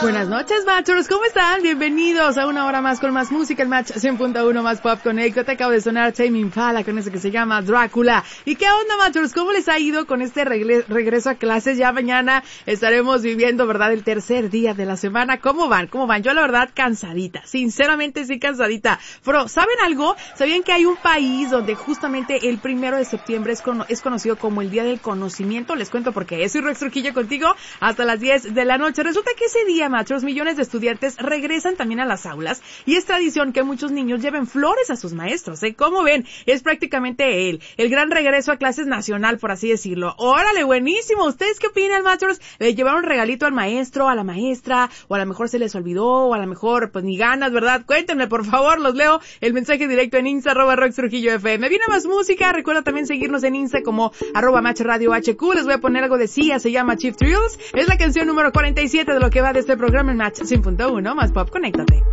Buenas noches, machos, ¿cómo están? Bienvenidos a una hora más con más música, el Match 100.1 más Pop Connect. Te acabo de sonar Tame Impala con ese que se llama Drácula. ¿Y qué onda, machos? ¿Cómo les ha ido con este regreso a clases? Ya mañana estaremos viviendo, ¿verdad?, el tercer día de la semana. ¿Cómo van? Yo, la verdad, cansadita. Sinceramente, sí, cansadita. Pero, ¿saben algo? ¿Sabían que hay un país donde justamente el 1 de septiembre es conocido como el Día del Conocimiento? Les cuento por qué. Soy Rox Trujillo contigo hasta las 10 de la noche. Resulta que ese día, machos, millones de estudiantes regresan también a las aulas y es tradición que muchos niños lleven flores a sus maestros, ¿eh? Como ven, es prácticamente el gran regreso a clases nacional, por así decirlo. ¡Órale, buenísimo! ¿Ustedes qué opinan, machos? ¿Le llevaron un regalito al maestro, a la maestra, o a lo mejor se les olvidó, o a lo mejor, pues ni ganas, ¿verdad? Cuéntenme, por favor, los leo el mensaje directo en Insta, @RoxTrujilloFM. Viene más música, recuerda también seguirnos en Insta como @MatchRadioHQ. Les voy a poner algo de Sia, se llama Chief Thrills. Es la canción número 47 de lo que va de este programa en Match 100.1 más Pop. Conéctate.